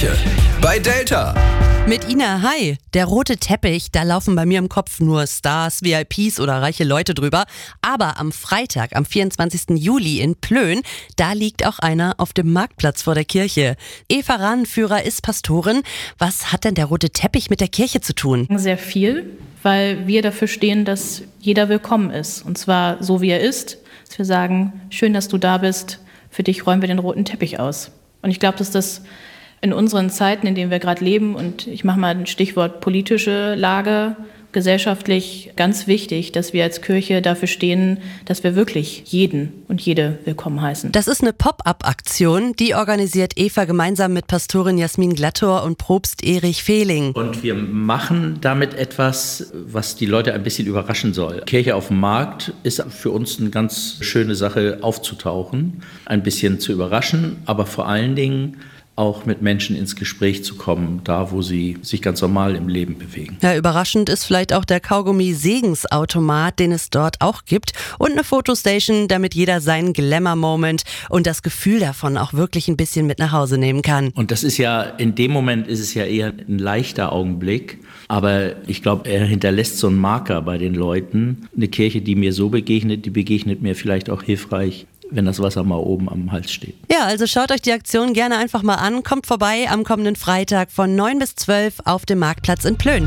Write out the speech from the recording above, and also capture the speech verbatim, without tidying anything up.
Kirche. Bei Delta. Mit Ina, hi. Der rote Teppich, da laufen bei mir im Kopf nur Stars, V I Ps oder reiche Leute drüber. Aber am Freitag, am vierundzwanzigsten Juli in Plön, da liegt auch einer auf dem Marktplatz vor der Kirche. Eva Rahnenführer ist Pastorin. Was hat denn der rote Teppich mit der Kirche zu tun? Sehr viel, weil wir dafür stehen, dass jeder willkommen ist. Und zwar so, wie er ist. Dass wir sagen, schön, dass du da bist. Für dich räumen wir den roten Teppich aus. Und ich glaube, dass das in unseren Zeiten, in denen wir gerade leben, und ich mache mal ein Stichwort politische Lage, gesellschaftlich ganz wichtig, dass wir als Kirche dafür stehen, dass wir wirklich jeden und jede willkommen heißen. Das ist eine Pop-up-Aktion, die organisiert Eva gemeinsam mit Pastorin Jasmin Glattor und Propst Erich Fehling. Und wir machen damit etwas, was die Leute ein bisschen überraschen soll. Kirche auf dem Markt ist für uns eine ganz schöne Sache, aufzutauchen, ein bisschen zu überraschen, aber vor allen Dingen auch mit Menschen ins Gespräch zu kommen, da wo sie sich ganz normal im Leben bewegen. Ja, überraschend ist vielleicht auch der Kaugummi-Segensautomat, den es dort auch gibt, und eine Fotostation, damit jeder seinen Glamour-Moment und das Gefühl davon auch wirklich ein bisschen mit nach Hause nehmen kann. Und das ist ja, in dem Moment ist es ja eher ein leichter Augenblick, aber ich glaube, er hinterlässt so einen Marker bei den Leuten. Eine Kirche, die mir so begegnet, die begegnet mir vielleicht auch hilfreich, wenn das Wasser mal oben am Hals steht. Ja, also schaut euch die Aktion gerne einfach mal an. Kommt vorbei am kommenden Freitag von neun bis zwölf auf dem Marktplatz in Plön.